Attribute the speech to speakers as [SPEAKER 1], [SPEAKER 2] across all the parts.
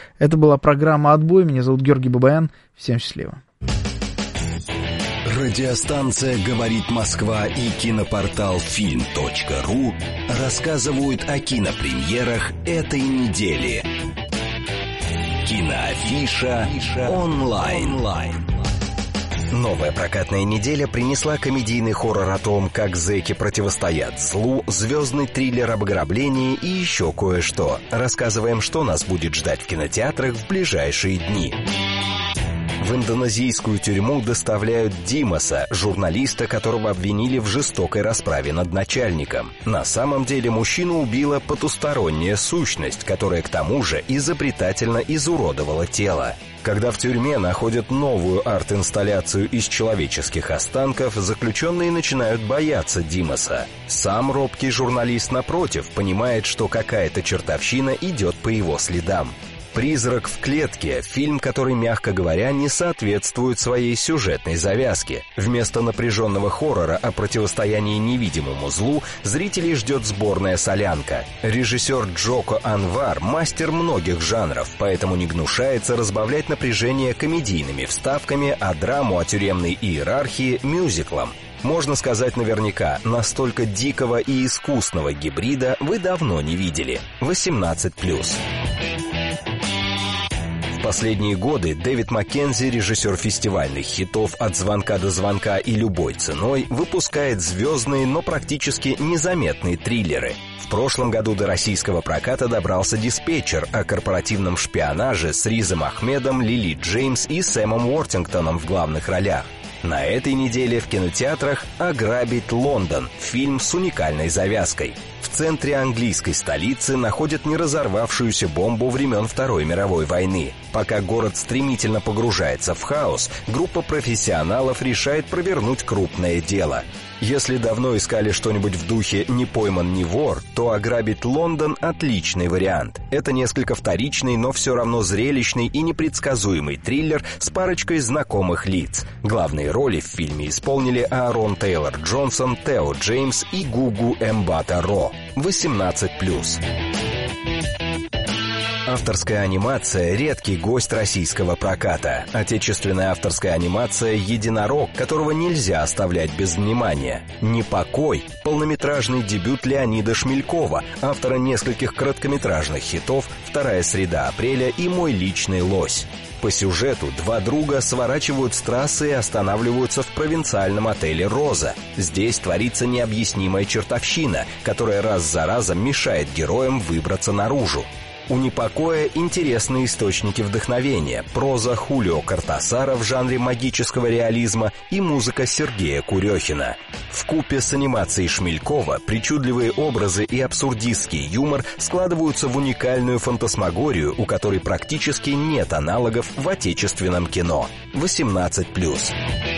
[SPEAKER 1] Это была программа «Отбой». Меня зовут Георгий Бабаян. Всем счастливо.
[SPEAKER 2] Радиостанция «Говорит Москва» и кинопортал film.ru рассказывают о кинопремьерах этой недели. Киноафиша онлайн. Новая прокатная неделя принесла комедийный хоррор о том, как зэки противостоят злу, звездный триллер об ограблении и еще кое-что. Рассказываем, что нас будет ждать в кинотеатрах в ближайшие дни. В индонезийскую тюрьму доставляют Димаса, журналиста, которого обвинили в жестокой расправе над начальником. На самом деле мужчину убила потусторонняя сущность, которая к тому же изобретательно изуродовала тело. Когда в тюрьме находят новую арт-инсталляцию из человеческих останков, заключенные начинают бояться Димаса. Сам робкий журналист, напротив, понимает, что какая-то чертовщина идет по его следам. «Призрак в клетке» — фильм, который, мягко говоря, не соответствует своей сюжетной завязке. Вместо напряженного хоррора о противостоянии невидимому злу зрителей ждет сборная солянка. Режиссер Джоко Анвар — мастер многих жанров, поэтому не гнушается разбавлять напряжение комедийными вставками, а драму о тюремной иерархии — мюзиклом. Можно сказать наверняка, настолько дикого и искусного гибрида вы давно не видели. 18+. В последние годы Дэвид Маккензи, режиссер фестивальных хитов «От звонка до звонка» и «Любой ценой», выпускает звездные, но практически незаметные триллеры. В прошлом году до российского проката добрался «Диспетчер» о корпоративном шпионаже с Ризом Ахмедом, Лили Джеймс и Сэмом Уортингтоном в главных ролях. На этой неделе в кинотеатрах «Ограбить Лондон» — фильм с уникальной завязкой. В центре английской столицы находят неразорвавшуюся бомбу времен Второй мировой войны. Пока город стремительно погружается в хаос, группа профессионалов решает провернуть крупное дело. Если давно искали что-нибудь в духе «Не пойман, не вор», то «Ограбить Лондон» — отличный вариант. Это несколько вторичный, но все равно зрелищный и непредсказуемый триллер с парочкой знакомых лиц. Главные роли в фильме исполнили Аарон Тейлор-Джонсон, Тео Джеймс и Гугу Эмбата-Ро. 18+. Авторская анимация — редкий гость российского проката. Отечественная авторская анимация — единорог, которого нельзя оставлять без внимания. «Непокой» — полнометражный дебют Леонида Шмелькова, автора нескольких короткометражных хитов «Вторая среда апреля» и «Мой личный лось». По сюжету два друга сворачивают с трассы и останавливаются в провинциальном отеле «Роза». Здесь творится необъяснимая чертовщина, которая раз за разом мешает героям выбраться наружу. У «Непокоя» интересные источники вдохновения, проза Хулио Кортасара в жанре магического реализма и музыка Сергея Курехина. Вкупе с анимацией Шмелькова причудливые образы и абсурдистский юмор складываются в уникальную фантасмагорию, у которой практически нет аналогов в отечественном кино. 18+.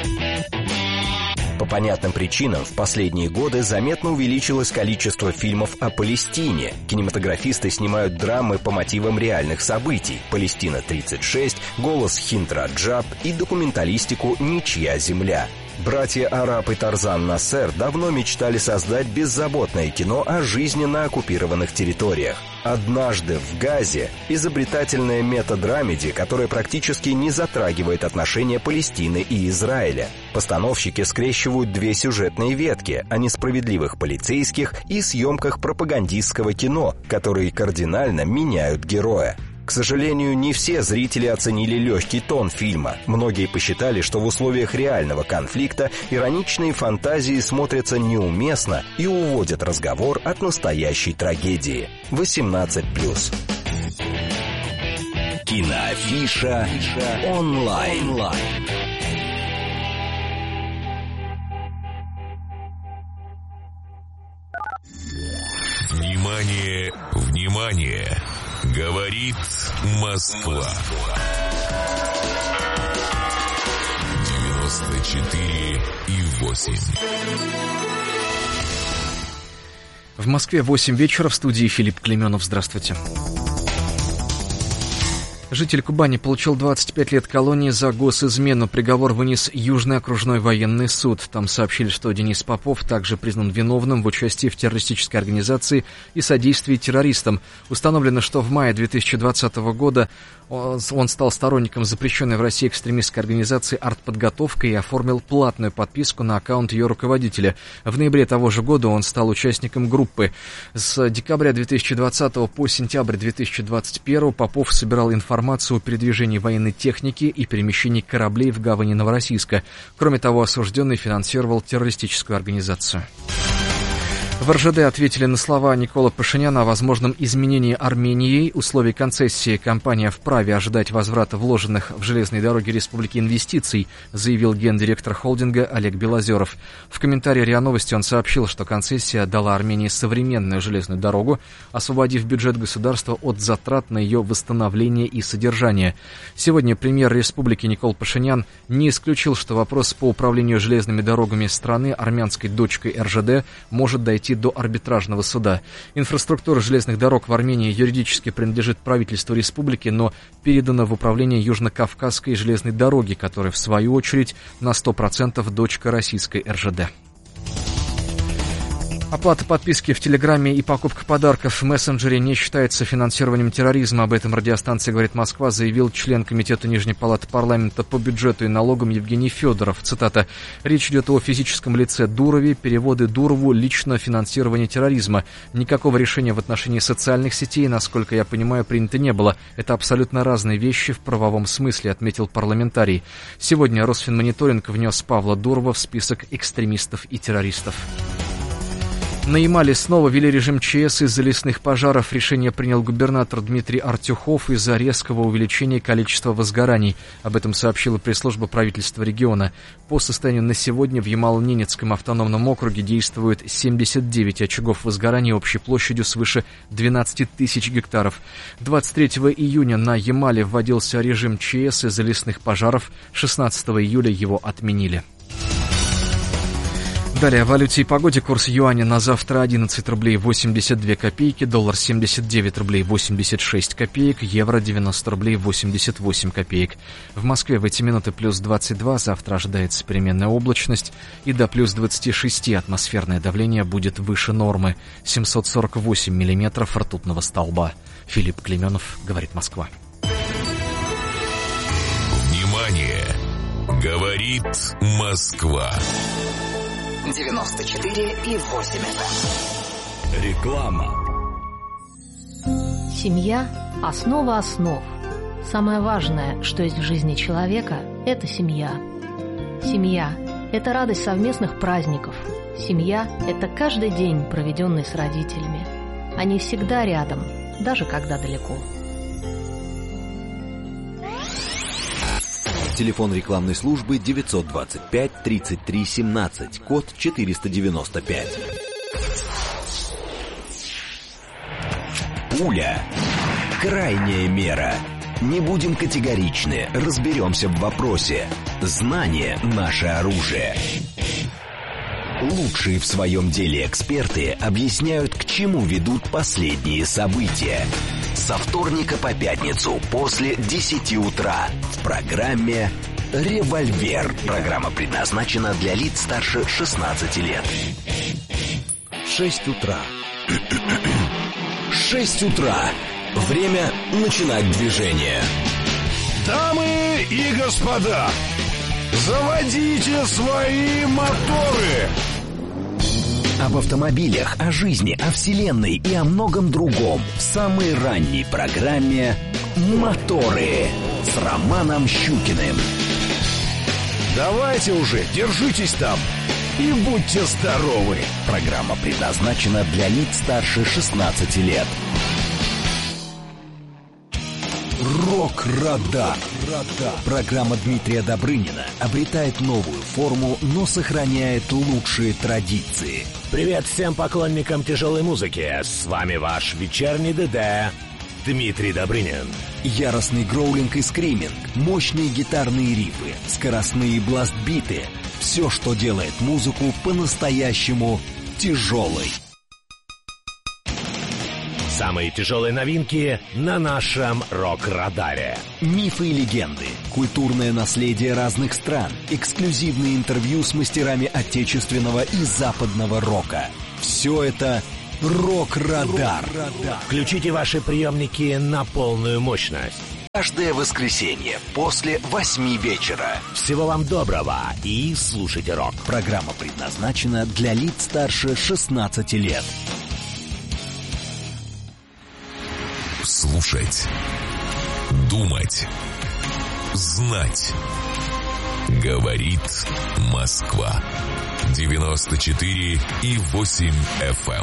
[SPEAKER 2] По понятным причинам в последние годы заметно увеличилось количество фильмов о Палестине. Кинематографисты снимают драмы по мотивам реальных событий: «Палестина-36», «Голос Хинд-Раджаб» и документалистику «Ничья земля». Братья Арап и Тарзан Нассер давно мечтали создать беззаботное кино о жизни на оккупированных территориях. «Однажды в Газе» — изобретательная метадрамеди, которая практически не затрагивает отношения Палестины и Израиля. Постановщики скрещивают две сюжетные ветки о несправедливых полицейских и съемках пропагандистского кино, которые кардинально меняют героя. К сожалению, не все зрители оценили легкий тон фильма. Многие посчитали, что в условиях реального конфликта ироничные фантазии смотрятся неуместно и уводят разговор от настоящей трагедии. 18+. Киноафиша онлайн.
[SPEAKER 3] Внимание, внимание! Говорит Москва. 94,8.
[SPEAKER 1] В Москве 8 вечера, в студии Филипп Клейменов. Здравствуйте.
[SPEAKER 4] Житель Кубани получил 25 лет колонии за госизмену. Приговор вынес Южный окружной военный суд. Там сообщили, что Денис Попов также признан виновным в участии в террористической организации и содействии террористам. Установлено, что в мае 2020 года он стал сторонником запрещенной в России экстремистской организации «Артподготовка» и оформил платную подписку на аккаунт ее руководителя. В ноябре того же года он стал участником группы. С декабря 2020 по сентябрь 2021 Попов собирал информацию о передвижении военной техники и перемещении кораблей в гавани Новороссийска. Кроме того, осужденный финансировал террористическую организацию. В РЖД ответили на слова Никола Пашиняна о возможном изменении Арменией условий концессии. Компания вправе ожидать возврата вложенных в железные дороги республики инвестиций, заявил гендиректор холдинга Олег Белозеров. В комментарии РИА Новости он сообщил, что концессия дала Армении современную железную дорогу, освободив бюджет государства от затрат на ее восстановление и содержание. Сегодня премьер республики Никол Пашинян не исключил, что вопрос по управлению железными дорогами страны армянской дочкой РЖД может дойти до арбитражного суда. Инфраструктура железных дорог в Армении юридически принадлежит правительству республики, но передана в управление Южно-Кавказской железной дороги, которая, в свою очередь, на 100% дочка российской РЖД. Оплата подписки в Телеграме и покупка подарков в мессенджере не считается финансированием терроризма. Об этом радиостанция «Говорит Москва» заявил член Комитета Нижней Палаты парламента по бюджету и налогам Евгений Федоров. Цитата. «Речь идет о физическом лице Дурове. Переводы Дурову лично финансирование терроризма. Никакого решения в отношении социальных сетей, насколько я понимаю, принято не было. Это абсолютно разные вещи в правовом смысле», отметил парламентарий. Сегодня Росфинмониторинг внес Павла Дурова в список экстремистов и террористов. На Ямале снова ввели режим ЧС из-за лесных пожаров. Решение принял губернатор Дмитрий Артюхов из-за резкого увеличения количества возгораний. Об этом сообщила пресс-служба правительства региона. По состоянию на сегодня в Ямало-Ненецком автономном округе действует 79 очагов возгораний общей площадью свыше 12 тысяч гектаров. 23 июня на Ямале вводился режим ЧС из-за лесных пожаров. 16 июля его отменили. Далее о валюте и погоде. Курс юаня на завтра 11 рублей 82 копейки, доллар 79 рублей 86 копеек, евро 90 рублей 88 копеек. В Москве в эти минуты плюс 22, завтра ожидается переменная облачность и до плюс 26 атмосферное давление будет выше нормы. 748 миллиметров ртутного столба. Филипп Клеменов, «Говорит Москва».
[SPEAKER 3] Внимание! Говорит Москва.
[SPEAKER 5] 94,8 FM.
[SPEAKER 2] Реклама.
[SPEAKER 6] Семья – основа основ. Самое важное, что есть в жизни человека – это семья. Семья – это радость совместных праздников. Семья – это каждый день, проведенный с родителями. Они всегда рядом, даже когда далеко.
[SPEAKER 7] Телефон рекламной службы 925 33 17, код 495.
[SPEAKER 2] Пуля. Крайняя мера. Не будем категоричны, разберемся в вопросе. Знание – наше оружие. Лучшие в своем деле эксперты объясняют, к чему ведут последние события. Со вторника по пятницу после 10 утра в программе «Револьвер». Программа предназначена для лиц старше 16 лет.
[SPEAKER 7] 6 утра.
[SPEAKER 2] 6 утра. Время начинать движение.
[SPEAKER 8] Дамы и господа, заводите свои моторы!
[SPEAKER 2] Об автомобилях, о жизни, о вселенной и о многом другом в самой ранней программе «Моторы» с Романом Щукиным.
[SPEAKER 8] Давайте уже, держитесь там и будьте здоровы.
[SPEAKER 2] Программа предназначена для лиц старше 16 лет.
[SPEAKER 7] Рок-радар. Программа Дмитрия Добрынина обретает новую форму, но сохраняет лучшие традиции.
[SPEAKER 8] Привет всем поклонникам тяжелой музыки. С вами ваш вечерний ДД Дмитрий Добрынин.
[SPEAKER 7] Яростный гроулинг и скриминг, мощные гитарные рифы, скоростные бластбиты. Все, что делает музыку по-настоящему тяжелой.
[SPEAKER 8] Самые тяжелые новинки на нашем рок-радаре.
[SPEAKER 7] Мифы и легенды, культурное наследие разных стран, эксклюзивные интервью с мастерами отечественного и западного рока. Все это «Рок-радар».
[SPEAKER 8] Включите ваши приемники на полную мощность.
[SPEAKER 2] Каждое воскресенье после 8 вечера.
[SPEAKER 8] Всего вам доброго и слушайте рок.
[SPEAKER 7] Программа предназначена для лиц старше 16 лет.
[SPEAKER 3] Слушать, думать, знать. Говорит Москва. 94,8 FM.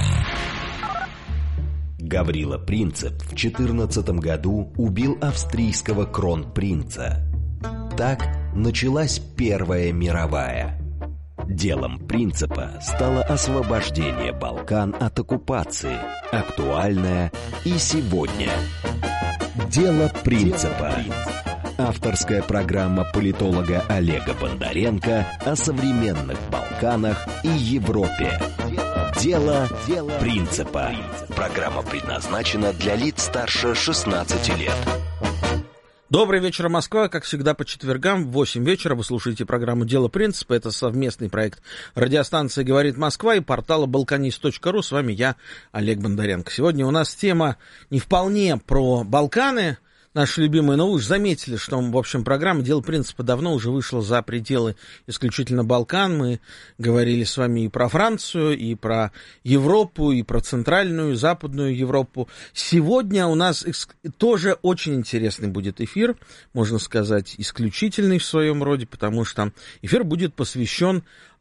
[SPEAKER 2] Гаврила Принцип в 14 году убил австрийского кронпринца. Так началась Первая мировая. Делом Принципа стало освобождение Балкан от оккупации, актуальное и сегодня. Дело Принципа. Авторская программа политолога Олега Бондаренко о современных Балканах и Европе. Дело Принципа. Программа предназначена для лиц старше 16 лет.
[SPEAKER 9] Добрый вечер, Москва. Как всегда, по четвергам в 8 вечера вы слушаете программу «Дело Принципа». Это совместный проект радиостанции «Говорит Москва» и портала balkanist.ru. С вами я, Олег Бондаренко. Сегодня у нас тема не вполне про Балканы, наши любимые, но вы уже заметили, что, в общем, программа «Дело Принципа» давно уже вышла за пределы исключительно Балкан. Мы говорили с вами и про Францию, и про Европу, и про Центральную, и Западную Европу. Сегодня у нас тоже очень интересный будет эфир, можно сказать, исключительный в своем роде, потому что эфир будет посвящен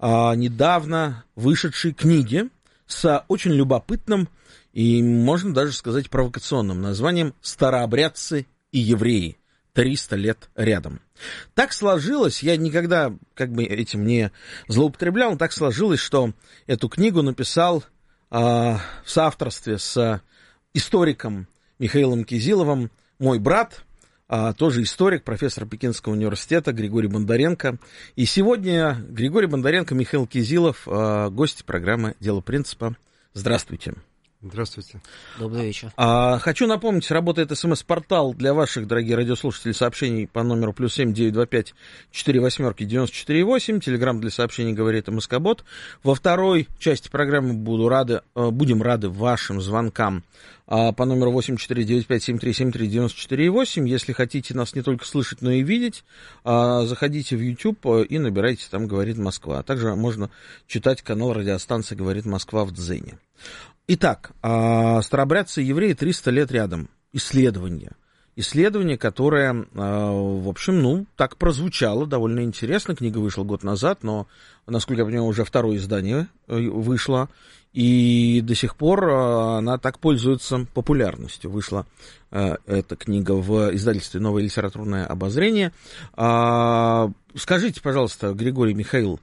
[SPEAKER 9] недавно вышедшей книге с очень любопытным и, можно даже сказать, провокационным названием «Старообрядцы и евреи. 300 лет рядом». Так сложилось, я никогда этим не злоупотреблял, но так сложилось, что эту книгу написал в соавторстве с историком Михаилом Кизиловым мой брат, тоже историк, профессор Пекинского университета Григорий Бондаренко. И сегодня Григорий Бондаренко, Михаил Кизилов, гости программы «Дело Принципа». Здравствуйте.
[SPEAKER 10] Здравствуйте.
[SPEAKER 11] Добрый вечер.
[SPEAKER 9] Хочу напомнить, работает СМС-портал для ваших, дорогие радиослушатели, сообщений по номеру +7 925 48 94 8. Телеграм для сообщений «Говорит МСК-бот». Во второй части программы будем рады вашим звонкам по номеру 8495-7373-94-8. Если хотите нас не только слышать, но и видеть, заходите в YouTube и набирайте там «Говорит Москва». А также можно читать канал радиостанции «Говорит Москва» в Дзене. Итак, старообрядцы и евреи 300 лет рядом. Исследование, которое, в общем, так прозвучало, довольно интересно. Книга вышла год назад, но, насколько я понимаю, уже второе издание вышло. И до сих пор она так пользуется популярностью. Вышла эта книга в издательстве «Новое литературное обозрение». Скажите, пожалуйста, Григорий, Михаил,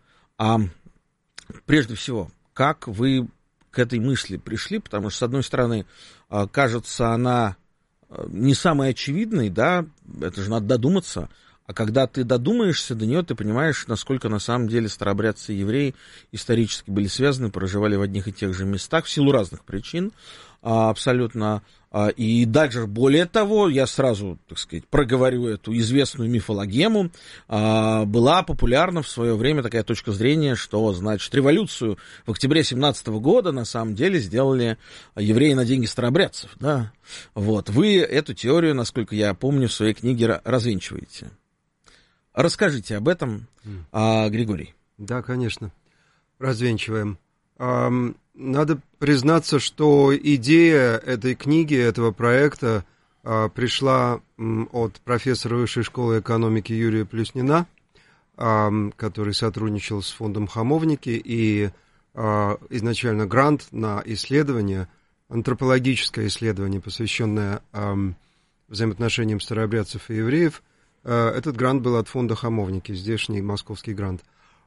[SPEAKER 9] прежде всего, как вы к этой мысли пришли? Потому что, с одной стороны, кажется, она не самой очевидной, да, это же надо додуматься. А когда ты додумаешься до нее, ты понимаешь, насколько на самом деле старообрядцы и евреи исторически были связаны, проживали в одних и тех же местах в силу разных причин абсолютно. И даже более того, я сразу, так сказать, проговорю эту известную мифологему. Была популярна в свое время такая точка зрения, что, значит, революцию в октябре 1917 года на самом деле сделали евреи на деньги старообрядцев. Да? Вот. Вы эту теорию, насколько я помню, в своей книге развенчиваете. Расскажите об этом, Григорий.
[SPEAKER 10] Да, конечно. Развенчиваем. Надо признаться, что идея этой книги, этого проекта пришла от профессора Высшей школы экономики Юрия Плюснина, который сотрудничал с фондом «Хамовники», и изначально грант на исследование, антропологическое исследование, посвященное взаимоотношениям старообрядцев и евреев. Этот грант был от фонда «Хамовники», здешний московский грант.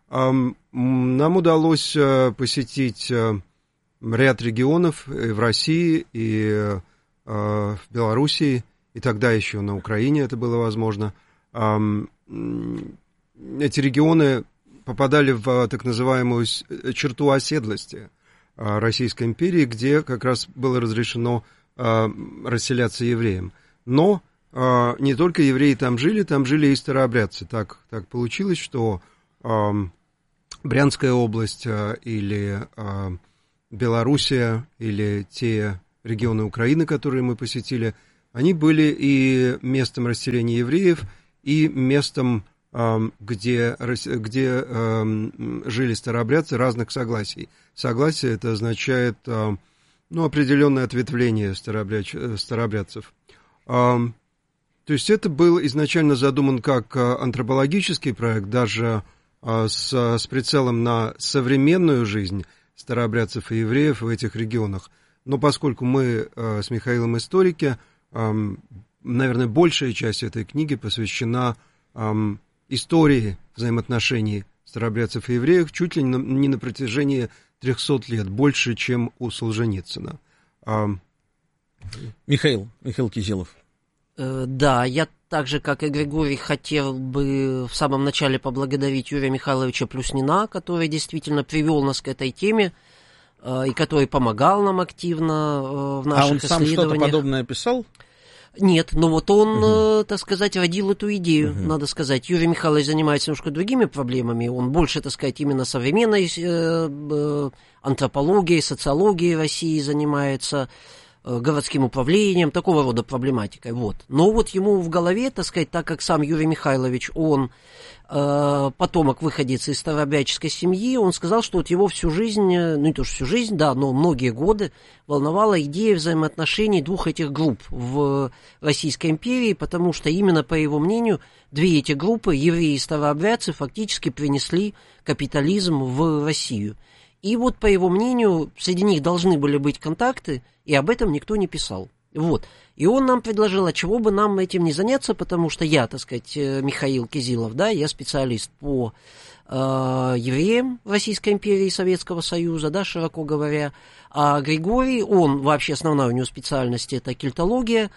[SPEAKER 10] Нам удалось посетить ряд регионов и в России, и в Белоруссии, и тогда еще на Украине это было возможно. Эти регионы попадали в так называемую черту оседлости Российской империи, где как раз было разрешено расселяться евреям. Но не только евреи там жили и старообрядцы. Так получилось, что Брянская область или Белоруссия или те регионы Украины, которые мы посетили, они были и местом расселения евреев, и местом, где жили старообрядцы разных согласий. Согласие это означает определенное ответвление старообрядцев. То есть это был изначально задуман как антропологический проект, даже с прицелом на современную жизнь старообрядцев и евреев в этих регионах. Но поскольку мы с Михаилом историки, наверное, большая часть этой книги посвящена истории взаимоотношений старообрядцев и евреев чуть ли не на протяжении 300 лет, больше, чем у Солженицына.
[SPEAKER 9] Михаил Кизилов.
[SPEAKER 11] Да, я так же, как и Григорий, хотел бы в самом начале поблагодарить Юрия Михайловича Плюснина, который действительно привел нас к этой теме и который помогал нам активно в наших исследованиях. А он сам что-то
[SPEAKER 9] подобное писал?
[SPEAKER 11] Нет, но вот он, так сказать, родил эту идею, надо сказать. Юрий Михайлович занимается немножко другими проблемами, он больше, так сказать, именно современной антропологией, социологией России занимается, городским управлением, такого рода проблематикой, вот. Но вот ему в голове, так сказать, так как сам Юрий Михайлович, он потомок выходец из старообрядческой семьи, он сказал, что вот его всю жизнь, ну не то что всю жизнь, да, но многие годы волновала идея взаимоотношений двух этих групп в Российской империи, потому что именно, по его мнению, две эти группы, евреи и старообрядцы, фактически принесли капитализм в Россию. И вот, по его мнению, среди них должны были быть контакты, и об этом никто не писал. Вот. И он нам предложил, а чего бы нам этим не заняться, потому что я, так сказать, Михаил Кизилов, да, я специалист по евреям Российской империи и Советского Союза, да, широко говоря, а Григорий, он вообще основная у него специальность это кельтология,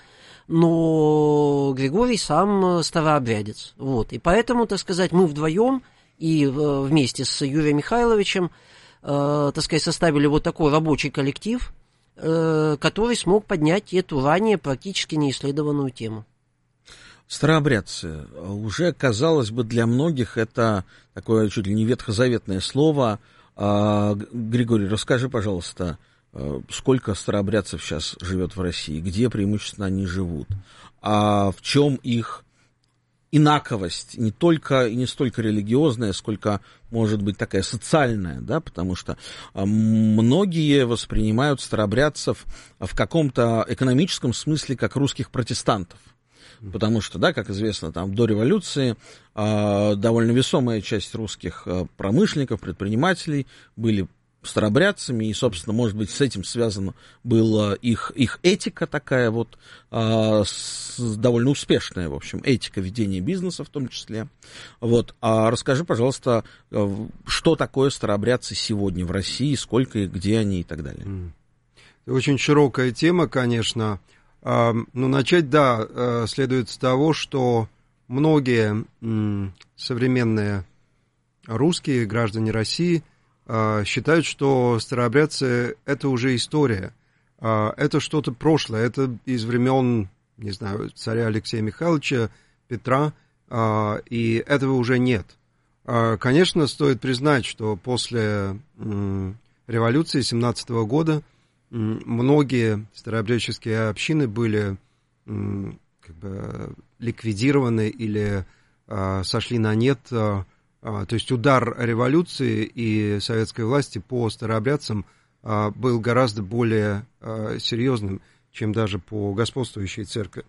[SPEAKER 11] но Григорий сам старообрядец. Вот. И поэтому, так сказать, мы вдвоем и вместе с Юрием Михайловичем, так сказать, составили вот такой рабочий коллектив, который смог поднять эту ранее практически неисследованную тему.
[SPEAKER 9] Старообрядцы. Уже, казалось бы, для многих это такое чуть ли не ветхозаветное слово. Григорий, расскажи, пожалуйста, сколько старообрядцев сейчас живет в России, где преимущественно они живут, а в чем их инаковость, не только и не столько религиозная, сколько, может быть, такая социальная, да, потому что многие воспринимают старообрядцев в каком-то экономическом смысле как русских протестантов. Потому что, да, как известно, там до революции довольно весомая часть русских промышленников, предпринимателей были старообрядцами, и, собственно, может быть, с этим связана была их этика такая вот, довольно успешная, в общем, этика ведения бизнеса в том числе. Вот. А расскажи, пожалуйста, что такое старообрядцы сегодня в России, сколько их, где они и так далее.
[SPEAKER 10] Это очень широкая тема, конечно. Но начать, да, следует с того, что многие современные русские граждане России считают, что старообрядцы — это уже история, это что-то прошлое, это из времен, не знаю, царя Алексея Михайловича, Петра, и этого уже нет. Конечно, стоит признать, что после революции 17 года многие старообрядческие общины были как бы ликвидированы или сошли на нет. То есть удар революции и советской власти по старообрядцам был гораздо более серьезным, чем даже по господствующей церкви.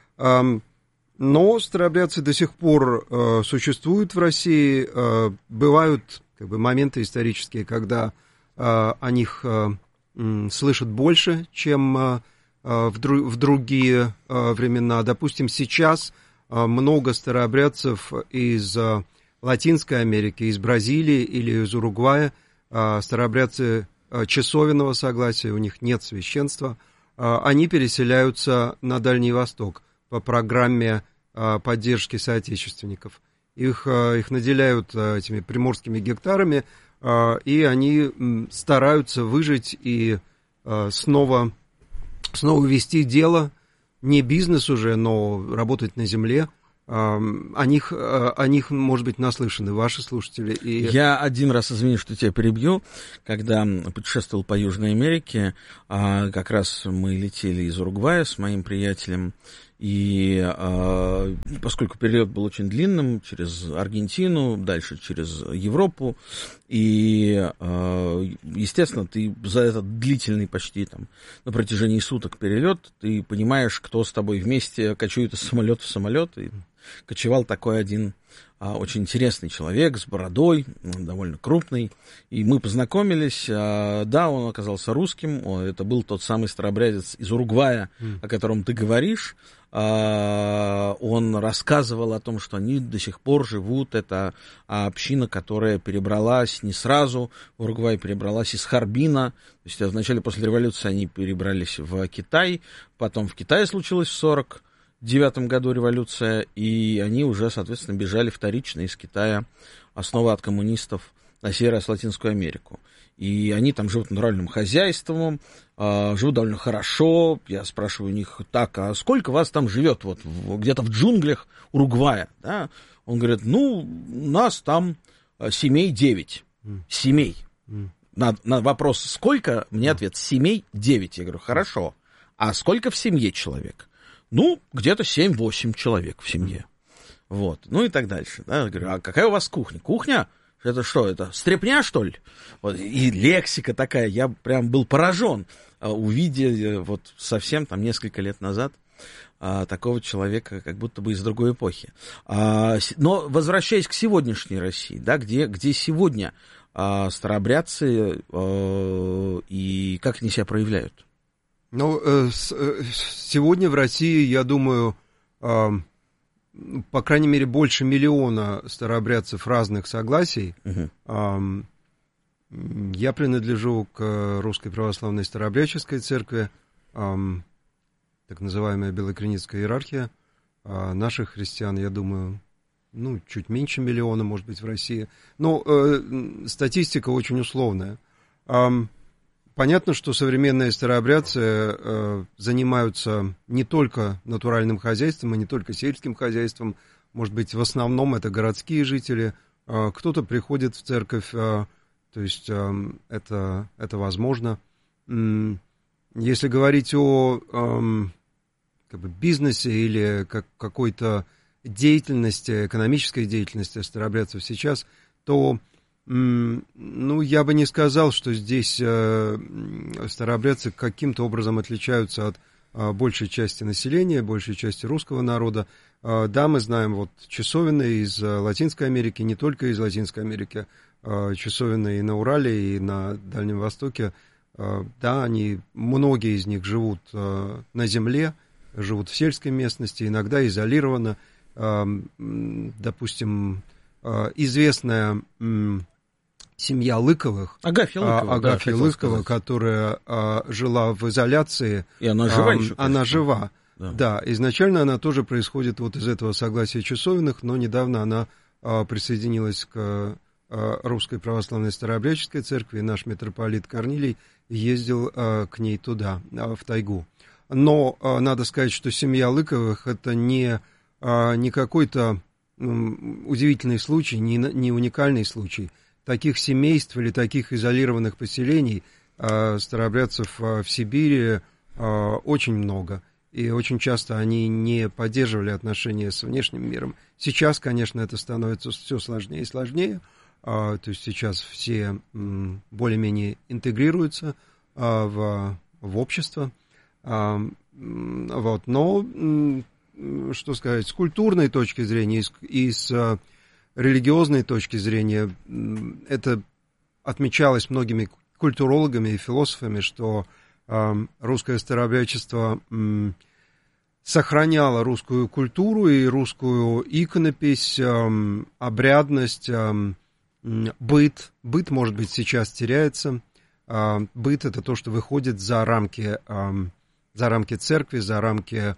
[SPEAKER 10] Но старообрядцы до сих пор существуют в России. Бывают как бы моменты исторические, когда о них слышат больше, чем в другие времена. Допустим, сейчас много старообрядцев из Латинской Америки, из Бразилии или из Уругвая, старообрядцы часовенного согласия, у них нет священства, они переселяются на Дальний Восток по программе поддержки соотечественников. Их наделяют этими приморскими гектарами, и они стараются выжить и снова снова вести дело, не бизнес уже, но работать на земле. О них, может быть, наслышаны ваши слушатели. И...
[SPEAKER 9] Я один раз, извини, что тебя перебью, когда путешествовал по Южной Америке, как раз мы летели из Уругвая с моим приятелем, и поскольку перелет был очень длинным, через Аргентину, дальше через Европу, и, естественно, ты за этот длительный почти там, на протяжении суток перелет, ты понимаешь, кто с тобой вместе кочует из самолета в самолет, и кочевал такой один очень интересный человек с бородой, довольно крупный, и мы познакомились. Да, он оказался русским, это был тот самый старообрядец из Уругвая, о котором ты говоришь. Он рассказывал о том, что они до сих пор живут, это община, которая перебралась не сразу в Уругвай, перебралась из Харбина, то есть вначале после революции они перебрались в Китай, потом в Китае случилось в 1949 году революция, и они уже, соответственно, бежали вторично из Китая, снова от коммунистов на сей раз в Латинскую Америку. И они там живут натуральным хозяйством, живут довольно хорошо. Я спрашиваю у них, так, а сколько вас там живет, вот где-то в джунглях Уругвая? Да? Он говорит, ну, нас там семей 9. Семей. На вопрос, сколько? Мне ответ, семей 9. Я говорю, хорошо. А сколько в семье человек? Ну, где-то 7-8 человек в семье. Вот. Ну и так дальше. Да? Я говорю, а какая у вас кухня? Кухня? Это что, это стряпня, что ли? Вот, и лексика такая, я прям был поражен, увидя вот совсем там несколько лет назад такого человека, как будто бы из другой эпохи. Но возвращаясь к сегодняшней России, да, где сегодня старообрядцы и как они себя проявляют?
[SPEAKER 10] Ну, сегодня в России, я думаю, по крайней мере, больше 1 миллиона старообрядцев разных согласий. Я принадлежу к Русской Православной Старообрядческой Церкви, так называемая Белокреницкая иерархия. Наших христиан, я думаю, ну, чуть меньше 1 миллиона, может быть, в России. Но статистика очень условная. Понятно, что современные старообрядцы занимаются не только натуральным хозяйством, и не только сельским хозяйством. Может быть, в основном это городские жители. Кто-то приходит в церковь, то есть это возможно. Если говорить о как бы бизнесе или какой-то деятельности, экономической деятельности старообрядцев сейчас, то ну, я бы не сказал, что здесь старообрядцы каким-то образом отличаются от большей части населения, большей части русского народа. Да, мы знаем вот часовенные из Латинской Америки, не только из Латинской Америки, часовенные и на Урале, и на Дальнем Востоке. Да, многие из них живут на земле, живут в сельской местности, иногда изолированно. Допустим, известная семья Лыковых, Агафья Лыкова, которая жила в изоляции.
[SPEAKER 9] И она жива еще?
[SPEAKER 10] Она жива, да. Изначально она тоже происходит вот из этого согласия часовенных, но недавно она присоединилась к Русской Православной Старообрядческой Церкви, и наш митрополит Корнилий ездил к ней туда, в тайгу. Но надо сказать, что семья Лыковых — это не какой-то удивительный случай, не уникальный случай. Таких семейств или таких изолированных поселений старообрядцев в Сибири очень много. И очень часто они не поддерживали отношения с внешним миром. Сейчас, конечно, это становится все сложнее и сложнее. То есть сейчас все более-менее интегрируются в общество. Вот. Но, что сказать, с культурной точки зрения и с религиозной точки зрения это отмечалось многими культурологами и философами, что русское старообрядчество сохраняло русскую культуру и русскую иконопись, обрядность, быт. Быт, может быть, сейчас теряется. Быт — это то, что выходит за рамки церкви, за рамки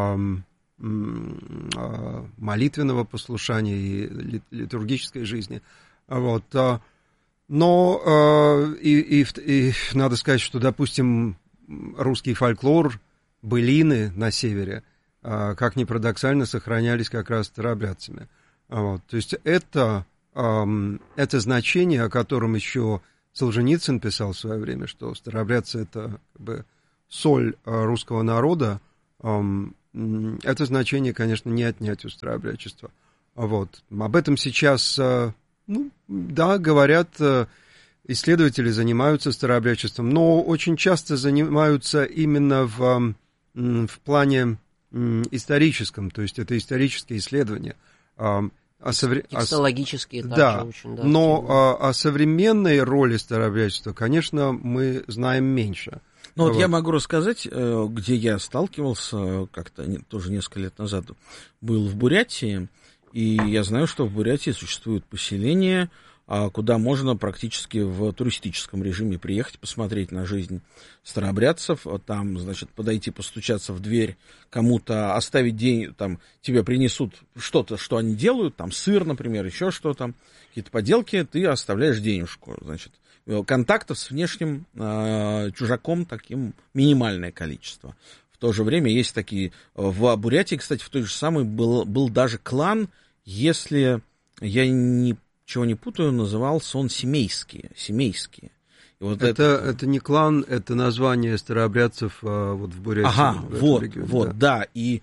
[SPEAKER 10] молитвенного послушания и литургической жизни. Вот. Но и надо сказать, что, допустим, русский фольклор, былины на севере, как ни парадоксально, сохранялись как раз старообрядцами. Вот. То есть это значение, о котором еще Солженицын писал в свое время, что старообрядцы — это как бы соль русского народа, это значение, конечно, не отнять у старообрядчества. Вот. Об этом сейчас, да, говорят, исследователи занимаются старообрядчеством, но очень часто занимаются именно в плане историческом, то есть это исторические исследования.
[SPEAKER 11] Текстологические также
[SPEAKER 10] да,
[SPEAKER 11] очень, да.
[SPEAKER 10] Но о современной роли старообрядчества, конечно, мы знаем меньше.
[SPEAKER 9] Ну вот я могу рассказать, где я сталкивался как-то тоже несколько лет назад. Был в Бурятии, и я знаю, что в Бурятии существует поселение, куда можно практически в туристическом режиме приехать, посмотреть на жизнь старообрядцев, там, значит, подойти, постучаться в дверь, кому-то оставить деньги, там, тебе принесут что-то, что они делают, там, сыр, например, еще что-то, какие-то поделки, ты оставляешь денежку, значит. Контактов с внешним чужаком таким минимальное количество. В то же время есть такие... В Бурятии, кстати, в той же самой был даже клан, если я ничего не путаю, назывался он семейские. И вот
[SPEAKER 10] это не клан, это название старообрядцев вот в Бурятии.
[SPEAKER 9] Ага, вот, да. И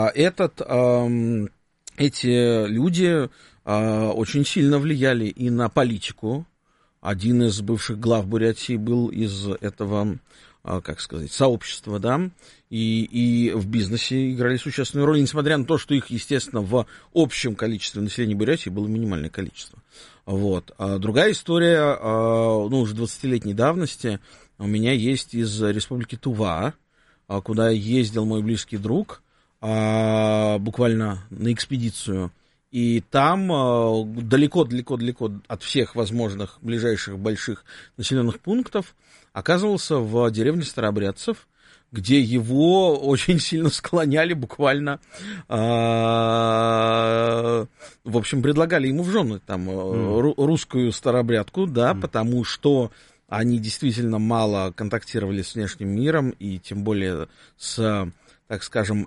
[SPEAKER 9] эти люди очень сильно влияли и на политику. Один из бывших глав Бурятии был из этого, как сказать, сообщества, да, и в бизнесе играли существенную роль, несмотря на то, что их, естественно, в общем количестве населения Бурятии было минимальное количество. Вот. А другая история, уже 20-летней давности, у меня есть из республики Тува, куда ездил мой близкий друг, буквально на экспедицию. И там далеко-далеко-далеко от всех возможных ближайших больших населенных пунктов оказывался в деревне старообрядцев, где его очень сильно склоняли буквально, в общем, предлагали ему в жены там русскую старообрядку, да, потому что они действительно мало контактировали с внешним миром, и тем более с, так скажем,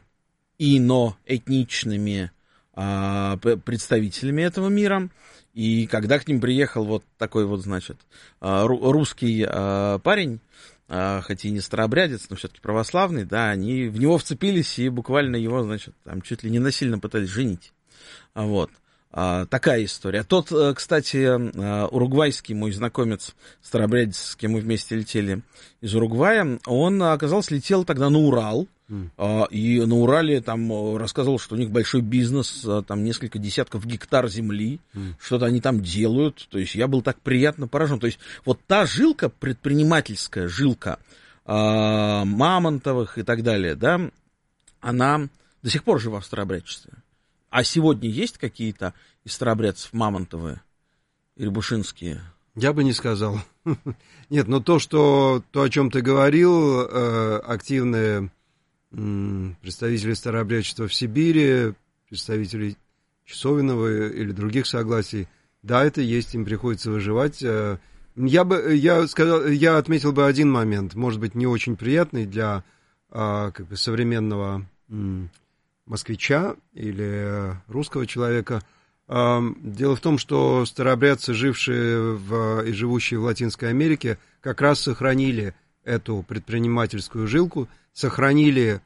[SPEAKER 9] иноэтничными представителями этого мира. И когда к ним приехал вот такой вот, значит, русский парень, хотя и не старообрядец, но все-таки православный, да, они в него вцепились и буквально его, значит, там чуть ли не насильно пытались женить. Вот. Такая история. Тот, кстати, уругвайский мой знакомец, старообрядец, с кем мы вместе летели из Уругвая, он, оказалось, летел тогда на Урал, и на Урале там рассказывал, что у них большой бизнес, там несколько десятков гектар земли, что-то они там делают. То есть я был так приятно поражен. То есть вот та жилка, предпринимательская жилка Мамонтовых и так далее, да, она до сих пор жива в старообрядчестве. А сегодня есть какие-то из старообрядцев Мамонтовые или Бушинские?
[SPEAKER 10] Я бы не сказал. Нет, но то, о чем ты говорил, активные представители старообрядчества в Сибири, представители Часовиного или других согласий, да, это есть, им приходится выживать. Я отметил бы один момент, может быть, не очень приятный для как бы современного москвича или русского человека. Дело в том, что старообрядцы, жившие и живущие в Латинской Америке, как раз сохранили эту предпринимательскую жилку, сохранили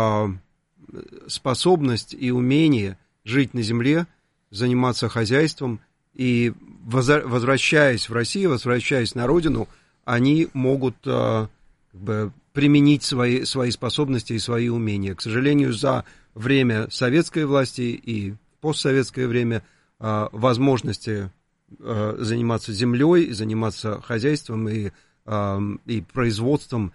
[SPEAKER 10] способность и умение жить на земле, заниматься хозяйством, и возвращаясь в Россию, возвращаясь на родину, они могут как бы применить свои способности и свои умения. К сожалению, за время советской власти и постсоветское время возможности заниматься землей, заниматься хозяйством и производством,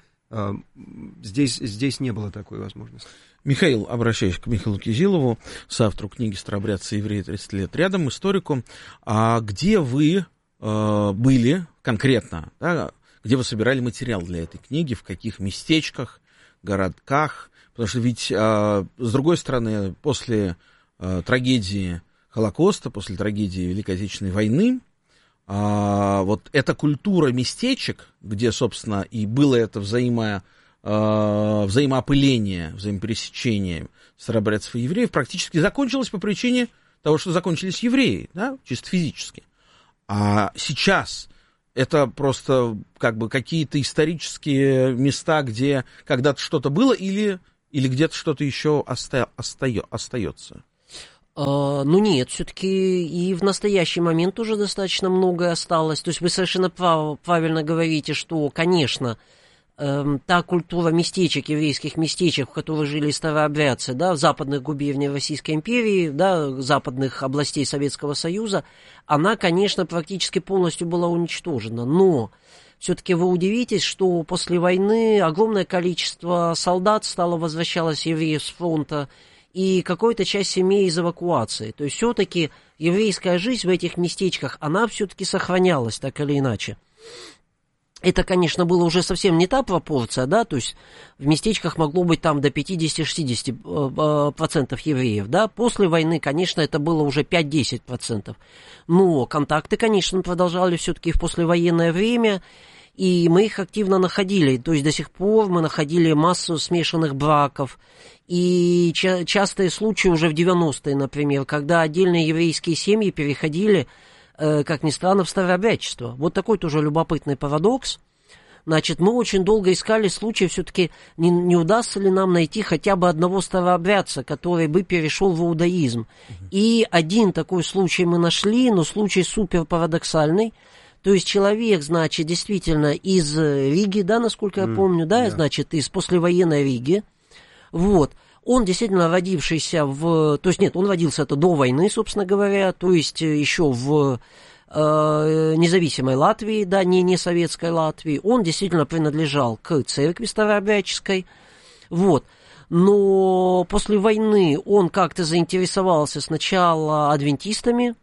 [SPEAKER 10] здесь не было такой возможности.
[SPEAKER 9] Михаил, обращаюсь к Михаилу Кизилову, соавтору книги «Старообрядцы евреи 30 лет рядом», историку. А где вы были конкретно, да, где вы собирали материал для этой книги, в каких местечках, городках? Потому что ведь, с другой стороны, после трагедии Холокоста, после трагедии Великой Отечественной войны, вот эта культура местечек, где, собственно, и было это взаимоопыления, взаимопересечения старообрядцев и евреев практически закончилось по причине того, что закончились евреи, да, чисто физически. А сейчас это просто как бы какие-то исторические места, где когда-то что-то было или где-то что-то еще остается?
[SPEAKER 11] Ну нет, все-таки и в настоящий момент уже достаточно многое осталось. То есть вы совершенно правильно говорите, что, конечно, та культура местечек, еврейских местечек, в которых жили старообрядцы, да, в западных губерниях Российской империи, да, западных областей Советского Союза, она, конечно, практически полностью была уничтожена. Но все-таки вы удивитесь, что после войны огромное количество солдат стало возвращалось евреев с фронта, и какая-то часть семей из эвакуации. То есть все-таки еврейская жизнь в этих местечках, она все-таки сохранялась так или иначе. Это, конечно, было уже совсем не та пропорция, да, то есть в местечках могло быть там до 50-60% евреев, да, после войны, конечно, это было уже 5-10%, но контакты, конечно, продолжали все-таки в послевоенное время, и мы их активно находили, то есть до сих пор мы находили массу смешанных браков, и частые случаи уже в 90-е, например, когда отдельные еврейские семьи переходили, как ни странно, в старообрядчество. Вот такой тоже любопытный парадокс. Значит, мы очень долго искали случаи, все-таки не удастся ли нам найти хотя бы одного старообрядца, который бы перешел в иудаизм. И один такой случай мы нашли, но случай супер парадоксальный. То есть человек, значит, действительно из Риги, да, насколько я помню, да, значит, из послевоенной Риги. Вот. Он действительно родившийся то есть нет, он родился это до войны, собственно говоря, то есть еще в независимой Латвии, да, не советской Латвии. Он действительно принадлежал к церкви старообрядческой, вот. Но после войны он как-то заинтересовался сначала адвентистами,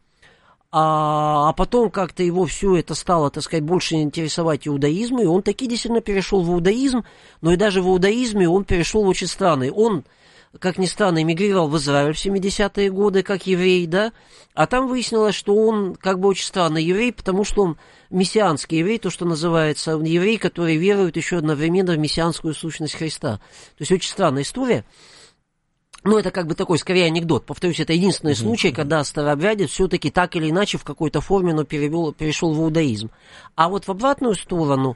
[SPEAKER 11] а потом как-то его все это стало, так сказать, больше интересовать иудаизм, и он таки действительно перешел в иудаизм, но и даже в иудаизме он перешел очень странный. Он, как ни странно, эмигрировал в Израиль в 70-е годы как еврей, да, а там выяснилось, что он как бы очень странный еврей, потому что он мессианский еврей, то, что называется, еврей, который верует еще одновременно в мессианскую сущность Христа. То есть очень странная история. Ну, это как бы такой, скорее, анекдот. Повторюсь, это единственный случай, когда старообрядец все-таки так или иначе в какой-то форме, но перешел в иудаизм. А вот в обратную сторону,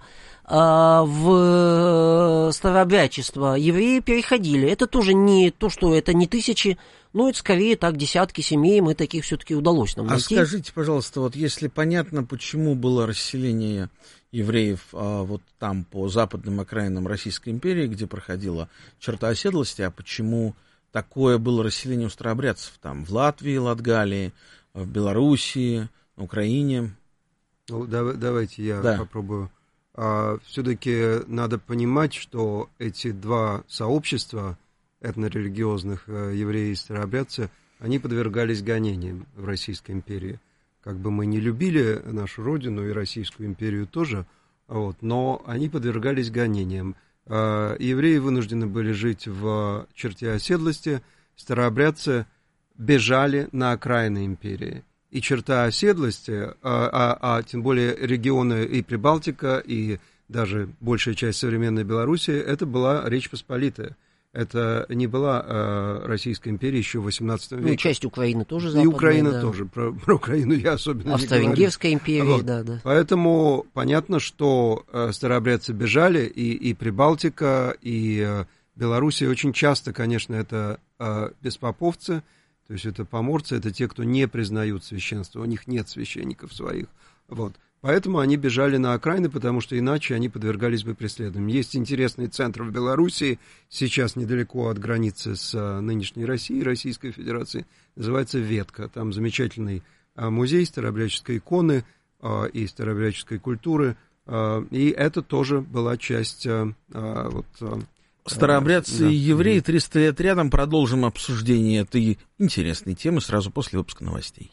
[SPEAKER 11] в старообрядчество евреи переходили. Это тоже не то, что это не тысячи, но это скорее так десятки семей, мы таких все-таки удалось нам найти.
[SPEAKER 9] А скажите, пожалуйста, вот если понятно, почему было расселение евреев вот там по западным окраинам Российской империи, где проходила черта оседлости, а почему такое было расселение у старообрядцев там в Латвии, Латгалии, в Белоруссии, на Украине?
[SPEAKER 10] Ну, давайте я попробую. Все-таки надо понимать, что эти два сообщества этнорелигиозных, евреи и старообрядцы, они подвергались гонениям в Российской империи. Как бы мы не любили нашу родину и Российскую империю тоже, вот, но они подвергались гонениям. Евреи вынуждены были жить в черте оседлости, старообрядцы бежали на окраины империи. И черта оседлости, тем более регионы и Прибалтика, и даже большая часть современной Белоруссии, это была Речь Посполитая. Это не была Российская империя еще в XVIII веке.
[SPEAKER 11] Ну, и часть Украины тоже западная.
[SPEAKER 10] И Украина тоже. Про Украину я особенно не говорю.
[SPEAKER 11] Австро-Венгерская империя,
[SPEAKER 10] вот.
[SPEAKER 11] да.
[SPEAKER 10] Поэтому понятно, что старообрядцы бежали, и Прибалтика, и Белоруссия очень часто, конечно, это беспоповцы, то есть это поморцы, это те, кто не признают священство, у них нет священников своих. Вот. Поэтому они бежали на окраины, потому что иначе они подвергались бы преследованиям. Есть интересный центр в Белоруссии, сейчас недалеко от границы с нынешней Россией, Российской Федерацией, называется Ветка. Там замечательный музей старообрядческой иконы и старообрядческой культуры, и это тоже была часть...
[SPEAKER 9] Старообрядцы и евреи 300 лет рядом. Продолжим обсуждение этой интересной темы сразу после выпуска новостей.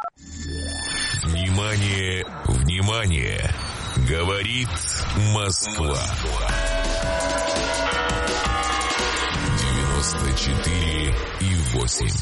[SPEAKER 3] Внимание, внимание! Говорит Москва. 94,8.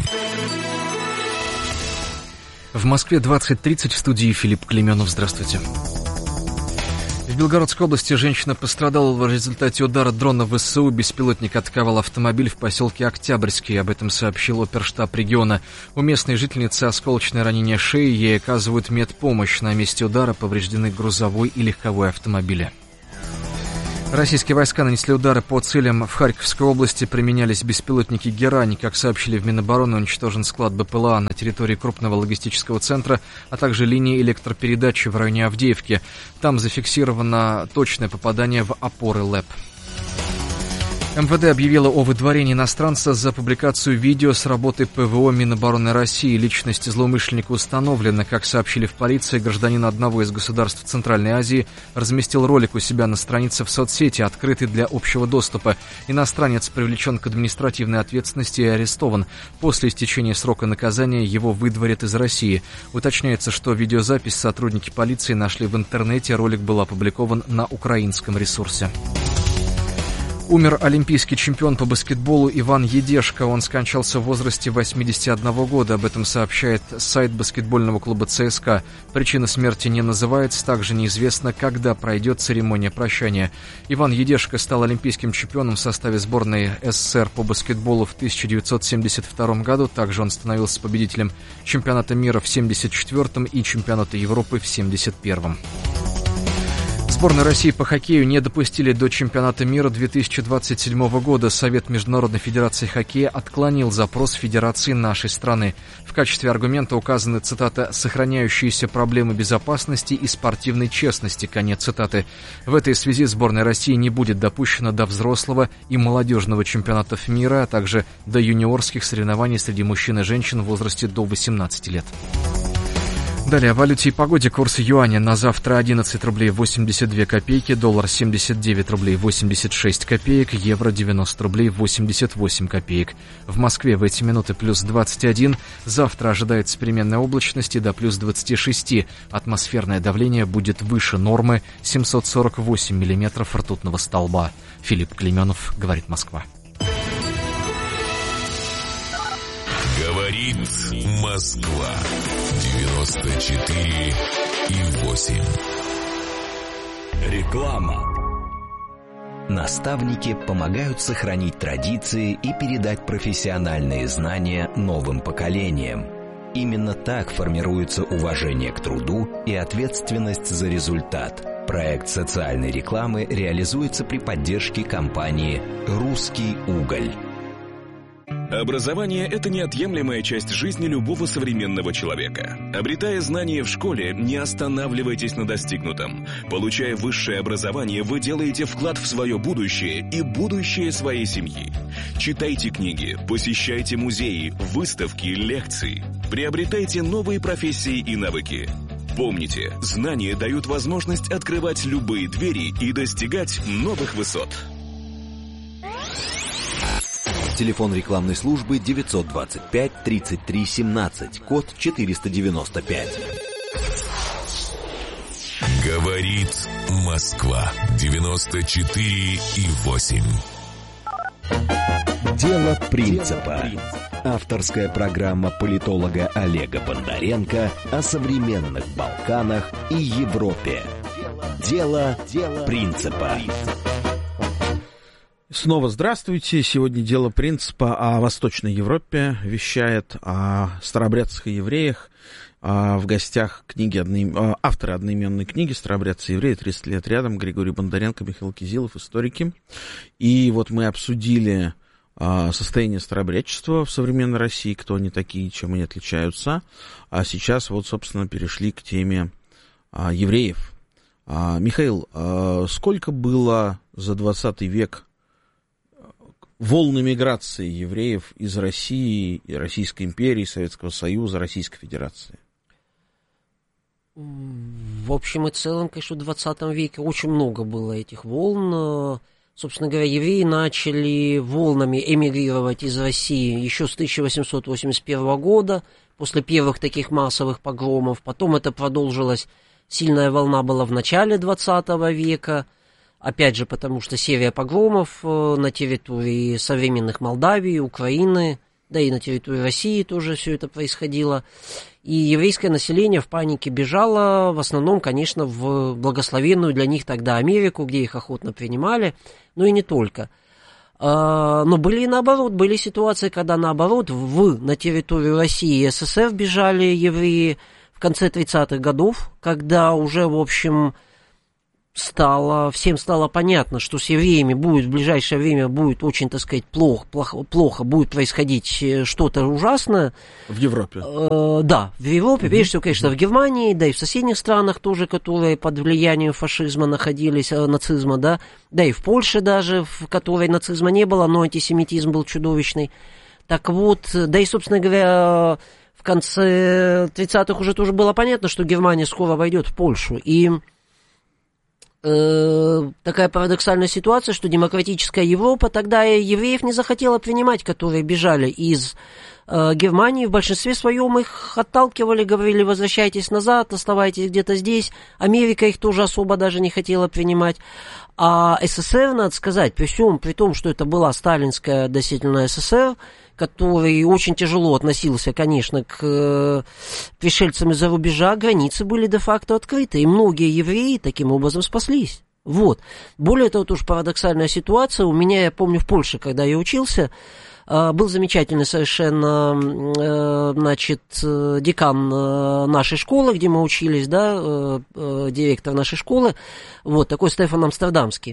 [SPEAKER 4] В Москве 20:30, в студии Филипп Клеменов. Здравствуйте. В Белгородской области женщина пострадала в результате удара дрона ВСУ. Беспилотник атаковал автомобиль в поселке Октябрьский. Об этом сообщил оперштаб региона. У местной жительницы осколочное ранение шеи. Ей оказывают медпомощь. На месте удара повреждены грузовой и легковой автомобили. Российские войска нанесли удары по целям в Харьковской области. Применялись беспилотники «Герань». Как сообщили в Минобороны, уничтожен склад БПЛА на территории крупного логистического центра, а также линии электропередачи в районе Авдеевки. Там зафиксировано точное попадание в опоры ЛЭП. МВД объявило о выдворении иностранца за публикацию видео с работы ПВО Минобороны России. Личность злоумышленника установлена. Как сообщили в полиции, гражданин одного из государств Центральной Азии разместил ролик у себя на странице в соцсети, открытый для общего доступа. Иностранец привлечен к административной ответственности и арестован. После истечения срока наказания его выдворят из России. Уточняется, что видеозапись сотрудники полиции нашли в интернете. Ролик был опубликован на украинском ресурсе. Умер олимпийский чемпион по баскетболу Иван Едешко. Он скончался в возрасте 81 года. Об этом сообщает сайт баскетбольного клуба ЦСКА. Причина смерти не называется. Также неизвестно, когда пройдет церемония прощания. Иван Едешко стал олимпийским чемпионом в составе сборной СССР по баскетболу в 1972 году. Также он становился победителем чемпионата мира в 1974 и чемпионата Европы в 1971. Сборную России по хоккею не допустили до чемпионата мира 2027 года. Совет Международной Федерации Хоккея отклонил запрос Федерации нашей страны. В качестве аргумента указаны, цитата, «сохраняющиеся проблемы безопасности и спортивной честности», конец цитаты. В этой связи сборная России не будет допущена до взрослого и молодежного чемпионатов мира, а также до юниорских соревнований среди мужчин и женщин в возрасте до 18 лет. Далее о валюте и погоде. Курс юаня на завтра 11 рублей 82 копейки, доллар 79 рублей 86 копеек, евро 90 рублей 88 копеек. В Москве в эти минуты плюс 21, завтра ожидается переменная облачность до плюс 26. Атмосферное давление будет выше нормы 748 миллиметров ртутного столба. Филипп Клейменов, говорит Москва.
[SPEAKER 3] Говорит Москва. 94,8.
[SPEAKER 7] Реклама. Наставники помогают сохранить традиции и передать профессиональные знания новым поколениям. Именно так формируется уважение к труду и ответственность за результат. Проект социальной рекламы реализуется при поддержке компании «Русский уголь».
[SPEAKER 12] Образование – это неотъемлемая часть жизни любого современного человека. Обретая знания в школе, не останавливайтесь на достигнутом. Получая высшее образование, вы делаете вклад в свое будущее и будущее своей семьи. Читайте книги, посещайте музеи, выставки, лекции. Приобретайте новые профессии и навыки. Помните, знания дают возможность открывать любые двери и достигать новых высот.
[SPEAKER 7] Телефон рекламной службы 925-33-17, код 495.
[SPEAKER 3] Говорит Москва. 94,8.
[SPEAKER 7] Дело принципа. Авторская программа политолога Олега Бондаренко о современных Балканах и Европе. Дело принципа.
[SPEAKER 9] Снова здравствуйте. Сегодня «Дело принципа» о Восточной Европе. Вещает о старообрядцах и евреях. В гостях авторы одноименной книги «Старообрядцы и евреи. 30 лет рядом». Григорий Бондаренко, Михаил Кизилов, историки. И вот мы обсудили состояние старообрядчества в современной России, кто они такие, чем они отличаются. А сейчас вот, собственно, перешли к теме евреев. Михаил, сколько было за 20 век волны миграции евреев из России, Российской империи, Советского Союза, Российской Федерации?
[SPEAKER 11] В общем и целом, конечно, в 20 веке очень много было этих волн. Собственно говоря, евреи начали волнами эмигрировать из России еще с 1881 года, после первых таких массовых погромов. Потом это продолжилось, сильная волна была в начале 20 века. Опять же, потому что серия погромов на территории современных Молдавии, Украины, да и на территории России тоже все это происходило. И еврейское население в панике бежало, в основном, конечно, в благословенную для них тогда Америку, где их охотно принимали, но и не только. Но были и наоборот, были ситуации, когда наоборот на территорию России и СССР бежали евреи в конце 30-х годов, когда уже, в общем, всем стало понятно, что с евреями в ближайшее время будет очень, так сказать, плохо будет происходить что-то ужасное.
[SPEAKER 9] В Европе?
[SPEAKER 11] Да, в Европе, прежде всего, конечно, в Германии, да и в соседних странах тоже, которые под влиянием фашизма находились, нацизма, да и в Польше даже, в которой нацизма не было, но антисемитизм был чудовищный. Так вот, да и, собственно говоря, в конце 30-х уже тоже было понятно, что Германия скоро войдет в Польшу, и такая парадоксальная ситуация, что демократическая Европа тогда евреев не захотела принимать, которые бежали из Германии. В большинстве своем их отталкивали, говорили: возвращайтесь назад, оставайтесь где-то здесь. Америка их тоже особо даже не хотела принимать. А СССР, надо сказать, при том, что это была сталинская действительно СССР, который очень тяжело относился, конечно, к пришельцам из-за рубежа, границы были де-факто открыты, и многие евреи таким образом спаслись. Вот. Более того, тоже парадоксальная ситуация. У меня, я помню, в Польше, когда я учился, был замечательный совершенно, значит, декан нашей школы, где мы учились, да, директор нашей школы, вот, такой Стефан Амстердамский.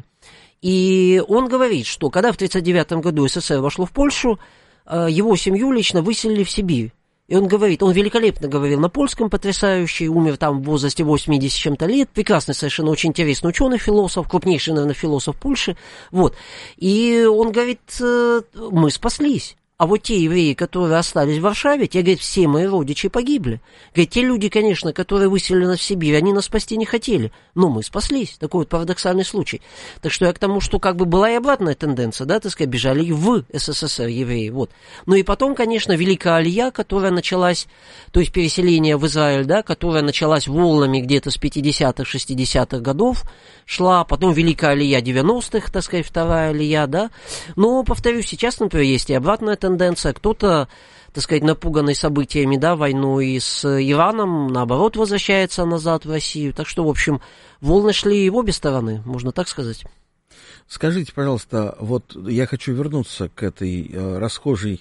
[SPEAKER 11] И он говорит, что когда в 1939 году СССР вошло в Польшу, его семью лично выселили в Сибирь. И он говорит, он великолепно говорил на польском, потрясающий, умер там в возрасте 80 с чем-то лет, прекрасный совершенно, очень интересный ученый, философ, крупнейший, наверное, философ Польши, вот. И он говорит, мы спаслись. А вот те евреи, которые остались в Варшаве, те, говорит, все мои родичи погибли. Говорит, те люди, конечно, которые выселили нас в Сибирь, они нас спасти не хотели, но мы спаслись. Такой вот парадоксальный случай. Так что я к тому, что как бы была и обратная тенденция, да, так сказать, бежали и в СССР евреи, вот. Ну и потом, конечно, Великая Алия, которая началась, то есть переселение в Израиль, да, которая началась волнами где-то с 50-х, 60-х годов, шла, потом Великая Алия 90-х, так сказать, вторая Алия, да. Но, повторюсь, сейчас, например, есть и обратная тенденция. Кто-то, так сказать, напуганный событиями, да, войной с Ираном, наоборот, возвращается назад в Россию. Так что, в общем, волны шли и в обе стороны, можно так сказать.
[SPEAKER 9] Скажите, пожалуйста, вот я хочу вернуться к этой расхожей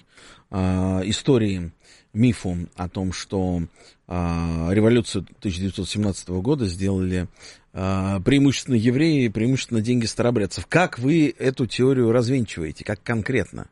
[SPEAKER 9] истории, мифу о том, что революцию 1917 года сделали преимущественно евреи, преимущественно деньги старообрядцев. Как вы эту теорию развенчиваете? Как конкретно?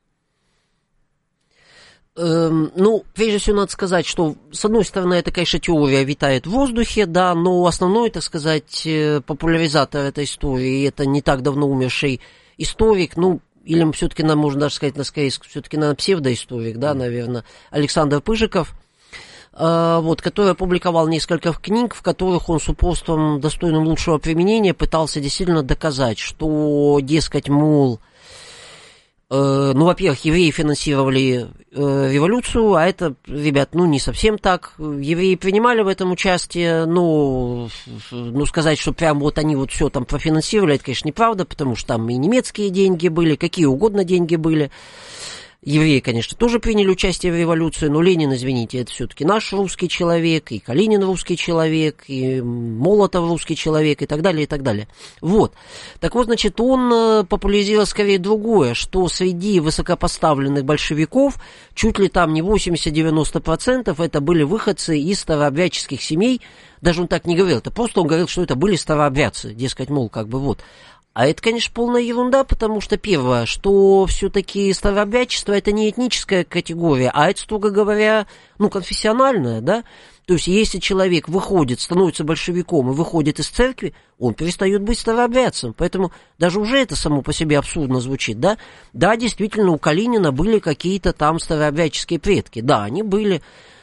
[SPEAKER 11] Ну, прежде всего, надо сказать, что, с одной стороны, эта, конечно, теория витает в воздухе, да, но основной, так сказать, популяризатор этой истории, это не так давно умерший историк, ну, или все-таки, можно даже сказать, скорее, все-таки, псевдоисторик, да, наверное, Александр Пыжиков, вот, который опубликовал несколько книг, в которых он с упорством, достойным лучшего применения, пытался действительно доказать, что, дескать, мол, ну, во-первых, евреи финансировали революцию, а это, ребят, ну, не совсем так. Евреи принимали в этом участие, но, сказать, что прям вот они вот все там профинансировали, это, конечно, неправда, потому что там и немецкие деньги были, какие угодно деньги были. Евреи, конечно, тоже приняли участие в революции, но Ленин, извините, это все-таки наш русский человек, и Калинин русский человек, и Молотов русский человек, и так далее, и так далее. Вот. Так вот, значит, он популяризировал скорее другое, что среди высокопоставленных большевиков чуть ли там не 80-90% это были выходцы из старообрядческих семей. Даже он так не говорил, это просто он говорил, что это были старообрядцы, дескать, мол, как бы вот. А это, конечно, полная ерунда, потому что, первое, что все-таки старообрядчество это не этническая категория, а это, строго говоря, ну, конфессиональная, да. То есть, если человек выходит, становится большевиком и выходит из церкви, он перестает быть старообрядцем. Поэтому даже уже это само по себе абсурдно звучит, да. Да, действительно, у Калинина были какие-то там старообрядческие предки, да, они были.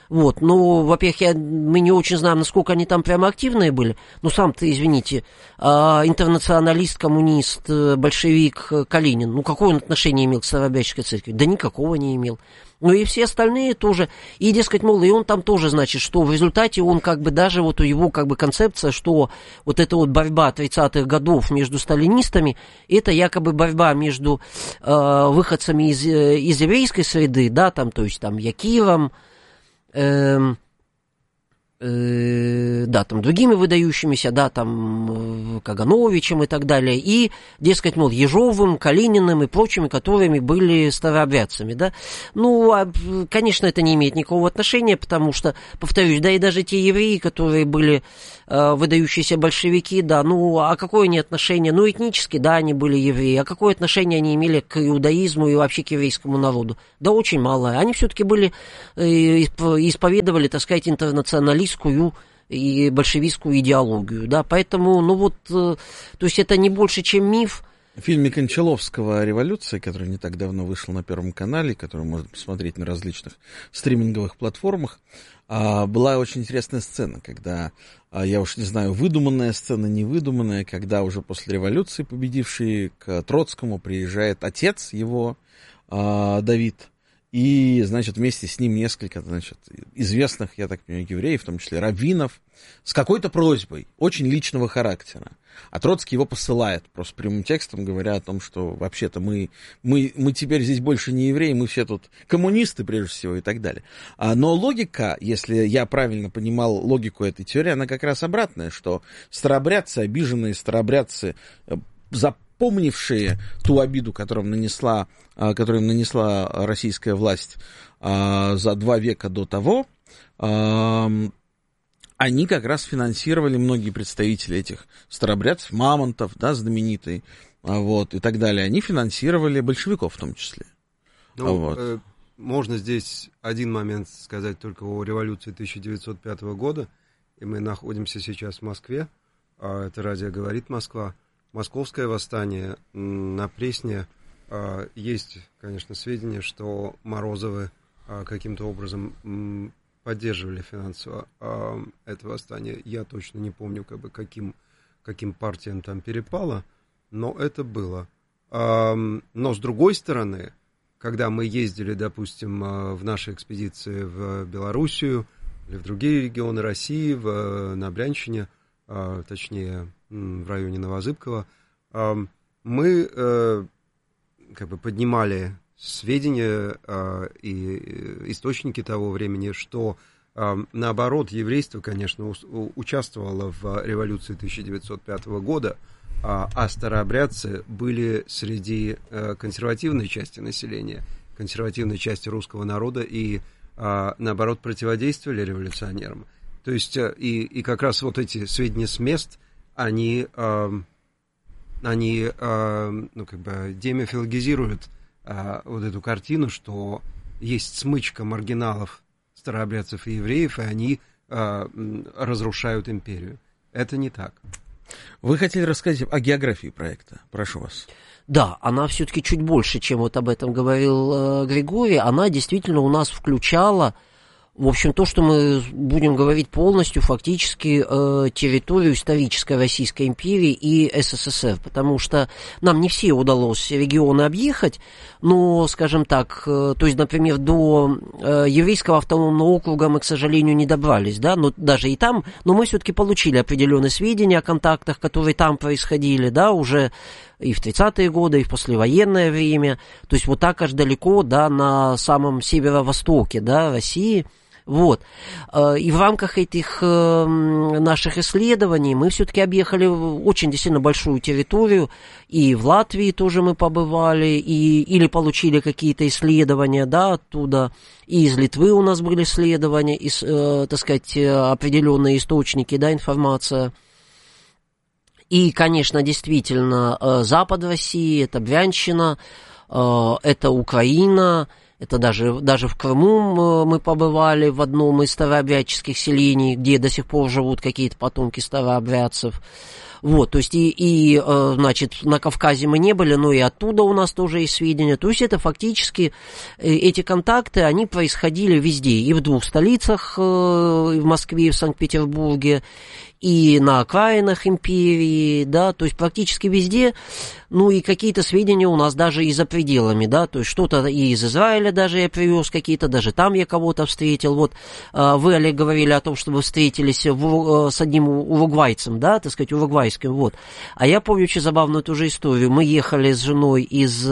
[SPEAKER 11] Вот, ну, во-первых, мы не очень знаем, насколько они там прямо активные были, но сам-то, извините, интернационалист, коммунист, большевик Калинин, ну, какое он отношение имел к Старообрядческой церкви? Да никакого не имел. Ну и все остальные тоже, и, дескать, мол, и он там тоже, значит, что в результате он как бы даже вот у его как бы концепция, что вот эта вот борьба 30-х годов между сталинистами, это якобы борьба между выходцами из еврейской среды, да, там, то есть там Якиром, да, там, другими выдающимися, да, там, Кагановичем и так далее, и, дескать, мол, Ежовым, Калининым и прочими, которыми были старообрядцами, да. Ну, конечно, это не имеет никакого отношения, потому что, повторюсь, да, и даже те евреи, которые были выдающиеся большевики, да, ну, а какое они отношение, ну, этнически, да, они были евреи, а какое отношение они имели к иудаизму и вообще к еврейскому народу? Да, очень малое. Они все-таки были, исповедовали, так сказать, интернационалистскую и большевистскую идеологию, да, поэтому, ну вот, то есть это не больше, чем миф.
[SPEAKER 9] В фильме Кончаловского «Революция», который не так давно вышел на Первом канале, который можно посмотреть на различных стриминговых платформах, была очень интересная сцена, когда, я уж не знаю, выдуманная сцена, невыдуманная, когда уже после революции победивший к Троцкому приезжает отец его, Давид, и, значит, вместе с ним несколько, значит, известных, я так понимаю, евреев, в том числе раввинов, с какой-то просьбой, очень личного характера. А Троцкий его посылает, просто прямым текстом говоря о том, что вообще-то мы теперь здесь больше не евреи, мы все тут коммунисты, прежде всего, и так далее. Но логика, если я правильно понимал логику этой теории, она как раз обратная, что старообрядцы, обиженные старообрядцы, запомнившие ту обиду, которую им нанесла российская власть за 2 века до того, они как раз финансировали многие представители этих старообрядцев, Мамонтов, да, знаменитый, вот, и так далее. Они финансировали большевиков в том числе.
[SPEAKER 10] Ну,
[SPEAKER 9] вот.
[SPEAKER 10] Можно здесь один момент сказать только о революции 1905 года, и мы находимся сейчас в Москве, это радио «Говорит Москва». Московское восстание на Пресне, есть, конечно, сведения, что Морозовы каким-то образом поддерживали финансово это восстание. Я точно не помню, как бы, каким партиям там перепало, но это было. Но с другой стороны, когда мы ездили, допустим, в нашей экспедиции в Белоруссию или в другие регионы России, на Брянщине, точнее, в районе Новозыбкова, мы как бы поднимали сведения и источники того времени, что, наоборот, еврейство, конечно, участвовало в революции 1905 года, а старообрядцы были среди консервативной части населения, консервативной части русского народа и, наоборот, противодействовали революционерам. То есть и как раз вот эти сведения с мест, они ну, как бы демифилогизируют вот эту картину, что есть смычка маргиналов, старообрядцев и евреев, и они разрушают империю. Это не так.
[SPEAKER 9] Вы хотели рассказать о географии проекта. Прошу вас.
[SPEAKER 11] Да, она все-таки чуть больше, чем вот об этом говорил Григорий. Она действительно у нас включала, в общем, то, что мы будем говорить полностью, фактически, территорию исторической Российской империи и СССР, потому что нам не все удалось регионы объехать, но, скажем так, то есть, например, до еврейского автономного округа мы, к сожалению, не добрались, да, но даже и там, но мы все-таки получили определенные сведения о контактах, которые там происходили, да, уже и в 30-е годы, и в послевоенное время, то есть вот так аж далеко, да, на самом северо-востоке, да, России. Вот. И в рамках этих наших исследований мы все-таки объехали очень действительно большую территорию, и в Латвии тоже мы побывали, или получили какие-то исследования, да, оттуда, и из Литвы у нас были исследования, так сказать, определенные источники, да, информация. И, конечно, действительно, запад России, это Брянщина, это Украина, Это даже в Крыму мы побывали в одном из старообрядческих селений, где до сих пор живут какие-то потомки старообрядцев. Вот, то есть значит, на Кавказе мы не были, но и оттуда у нас тоже есть сведения. То есть это фактически, эти контакты, они происходили везде. И в двух столицах, и в Москве, и в Санкт-Петербурге, и на окраинах империи, да, то есть практически везде. Ну и какие-то сведения у нас даже и за пределами, да, то есть что-то и из Израиля даже я привез какие-то, даже там я кого-то встретил. Вот вы, Олег, говорили о том, что вы встретились с одним уругвайцем, да, так сказать, уругвайским, вот. А я помню очень забавную тоже историю. Мы ехали с женой из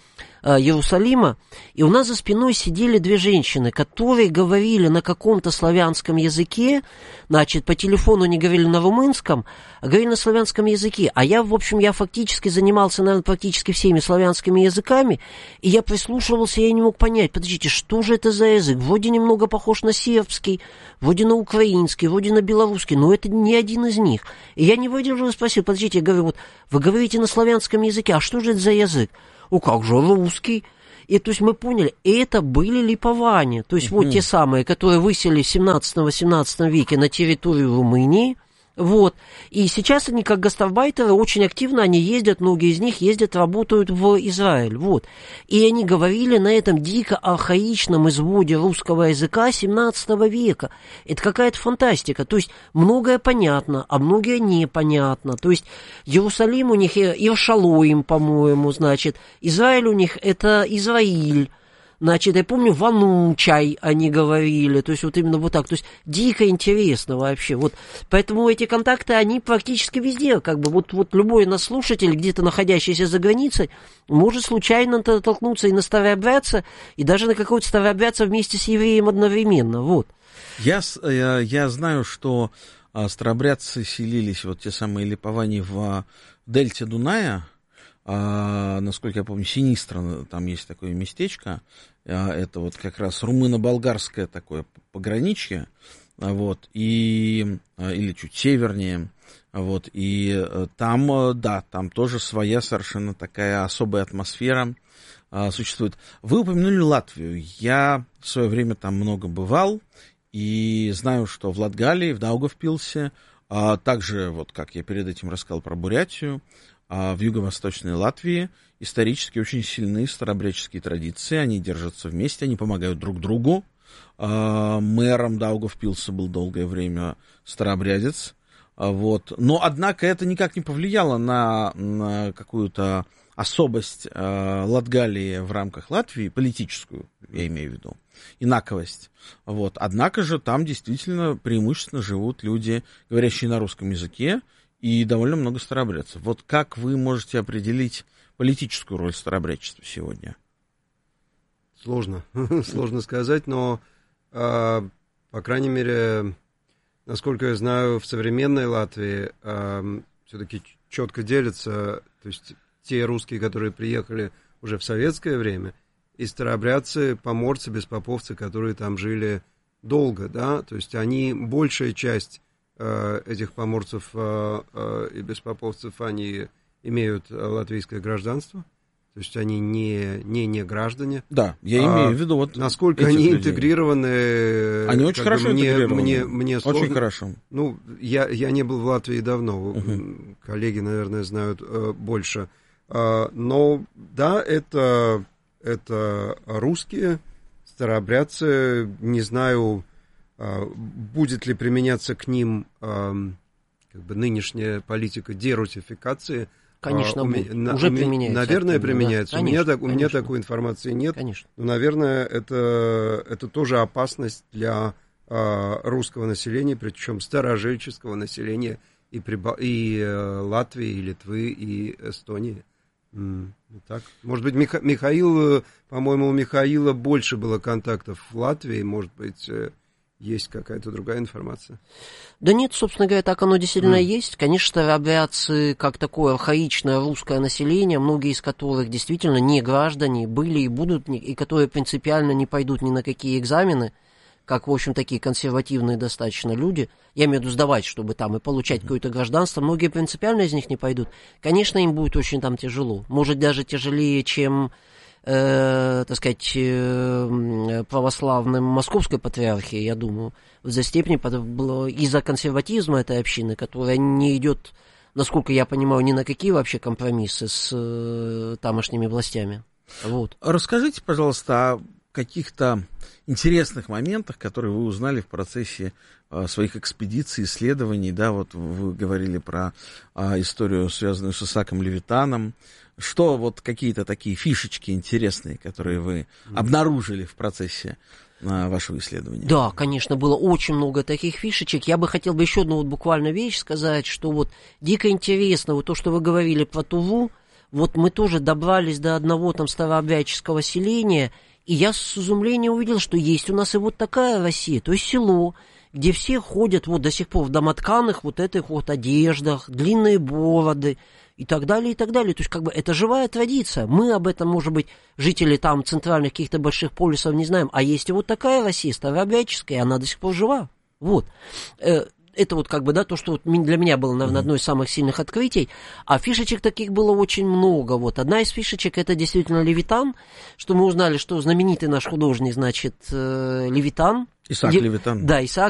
[SPEAKER 11] Иерусалима, и у нас за спиной сидели две женщины, которые говорили на каком-то славянском языке, значит, по телефону не говорили на румынском, а говорили на славянском языке. А я, в общем, фактически занимался, наверное, практически всеми славянскими языками, и я прислушивался, я не мог понять, подождите, что же это за язык? Вроде немного похож на сербский, вроде на украинский, вроде на белорусский, но это не один из них. И я не выдержал и спросил, подождите, я говорю, вот вы говорите на славянском языке, а что же это за язык? О, как же, русский. И то есть мы поняли, это были липоване. То есть вот те самые, которые выселились в 17-18 веке на территории Румынии. Вот. И сейчас они, как гастарбайтеры, очень активно они ездят, многие из них ездят, работают в Израиль. Вот. И они говорили на этом дико архаичном изводе русского языка 17 века. Это какая-то фантастика. То есть многое понятно, а многое непонятно. То есть Иерусалим у них Иршалоим, по-моему, значит. Израиль у них это Израиль. Значит, я помню, Ванучай они говорили, то есть вот именно вот так, то есть дико интересно вообще, вот, поэтому эти контакты, они практически везде, как бы, вот любой наш слушатель, где-то находящийся за границей, может случайно натолкнуться и на старообрядца, и даже на какого-то старообрядца вместе с евреем одновременно, вот.
[SPEAKER 9] Я знаю, что старообрядцы селились, вот те самые липовани в дельте Дуная. Насколько я помню, Синистра, там есть такое местечко, это вот как раз румыно-болгарское такое пограничье, вот, или чуть севернее, вот, и там, да, там тоже своя совершенно такая особая атмосфера существует. Вы упомянули Латвию, я в свое время там много бывал, и знаю, что в Латгалии, в Даугавпилсе, также, вот как я перед этим рассказал про Бурятию, в юго-восточной Латвии исторически очень сильные старообрядческие традиции, они держатся вместе, они помогают друг другу. Мэром Даугавпилса был долгое время старообрядец, вот. Но, однако, это никак не повлияло на какую-то особость Латгалии в рамках Латвии, политическую, я имею в виду, инаковость. Вот. Однако же там действительно преимущественно живут люди, говорящие на русском языке, и довольно много старообрядцев. Вот как вы можете определить политическую роль старообрядчества сегодня?
[SPEAKER 10] Сложно сказать, но, по крайней мере, насколько я знаю, в современной Латвии все-таки четко делятся, то есть те русские, которые приехали уже в советское время, и старообрядцы, поморцы, беспоповцы, которые там жили долго, да, то есть они, большая часть этих поморцев и беспоповцев, они имеют латвийское гражданство, то есть они не граждане.
[SPEAKER 9] Да, я имею в виду вот
[SPEAKER 10] насколько они интегрированы.
[SPEAKER 9] Они очень хорошо интегрированы.
[SPEAKER 10] Мне сложно.
[SPEAKER 9] Очень хорошо.
[SPEAKER 10] Ну, я не был в Латвии давно, коллеги, наверное, знают больше. Но да, это русские старообрядцы, не знаю, будет ли применяться к ним как бы нынешняя политика дерусификации.
[SPEAKER 11] Конечно, уже применяется.
[SPEAKER 10] Наверное, применяется.
[SPEAKER 11] Да, конечно,
[SPEAKER 10] у меня такой информации нет.
[SPEAKER 11] Конечно.
[SPEAKER 10] Но, наверное, это тоже опасность для русского населения, причем старожильческого населения и Латвии, и Литвы, и Эстонии. Так. Может быть, Михаил, по-моему, у Михаила больше было контактов в Латвии, может быть, есть какая-то другая информация?
[SPEAKER 11] Да нет, собственно говоря, так оно действительно есть. Конечно, старообрядцы, как такое архаичное русское население, многие из которых действительно не граждане, были и будут, и которые принципиально не пойдут ни на какие экзамены, как, в общем, такие консервативные достаточно люди, я имею в виду сдавать, чтобы там и получать какое-то гражданство, многие принципиально из них не пойдут. Конечно, им будет очень там тяжело. Может, даже тяжелее, чем так сказать, православным Московской патриархии, я думаю, в за степени из-за консерватизма этой общины, которая не идет, насколько я понимаю, ни на какие вообще компромиссы с тамошними властями. Вот.
[SPEAKER 9] Расскажите, пожалуйста, о каких-то интересных моментах, которые вы узнали в процессе своих экспедиций, исследований, да, вот вы говорили про историю, связанную с Исааком Левитаном. Что вот какие-то такие фишечки интересные, которые вы обнаружили в процессе вашего исследования?
[SPEAKER 11] Да, конечно, было очень много таких фишечек. Я бы хотел еще одну вот буквально вещь сказать, что вот дико интересно, вот то, что вы говорили про Туву, вот мы тоже добрались до одного там старообрядческого селения, и я с изумлением увидел, что есть у нас и вот такая Россия, то есть село, где все ходят вот до сих пор в домотканых вот этих вот одеждах, длинные бороды и так далее, и так далее. То есть как бы это живая традиция. Мы об этом, может быть, жители там центральных каких-то больших полисов не знаем, а есть и вот такая Россия старообрядческая, и она до сих пор жива. Вот. Это вот как бы, да, то, что вот для меня было, наверное, одно из самых сильных открытий. А фишечек таких было очень много. Вот. Одна из фишечек — это действительно Левитан, что мы узнали, что знаменитый наш художник, значит, Левитан.
[SPEAKER 9] Исаак Левитан.
[SPEAKER 11] Да, Исаак